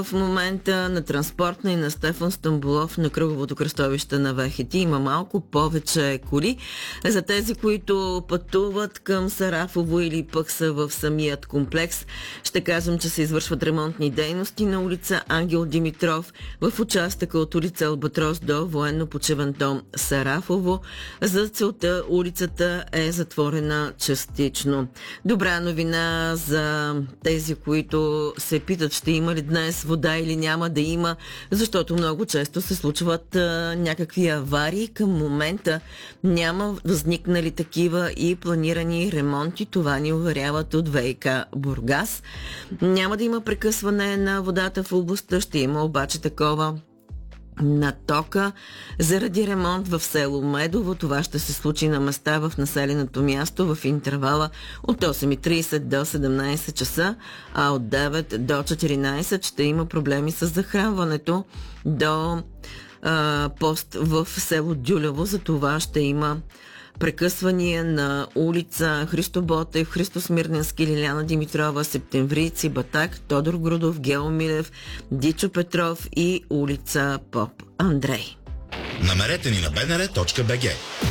В момента на Транспортна и на Стефан Стамболов на кръговото кръстовище на Вехети има малко повече коли. За тези, които пътуват към Сарафово или пък са в самият комплекс, ще кажем, че се извършват ремонтни дейности на улица Ангел Димитров в участъка от улица Албатрос до военно-почивен дом Сарафово. За целта улицата е затворена частично. Добра новина за тези, които се питат ще има ли днес вода или няма да има, защото много често се случват някакви аварии. Към момента няма възникнали такива и планирани ремонти. Това ни уверяват от ВиК Бургас. Няма да има прекъсване на водата в областта, ще има обаче такова на тока заради ремонт в село Медово. Това ще се случи на места в населеното място в интервала от 8:30 до 17 часа, а от 9 до 14 ще има проблеми с захранването до пост в село Дюлево. За това ще има прекъсвания на улица Христо Ботев, Христо Смирненски, Лиляна Димитрова, Септемврийци, Батак, Тодор Грудов, Гео Милев, Дичо Петров и улица Поп Андрей. Намерете ни на bnr.bg.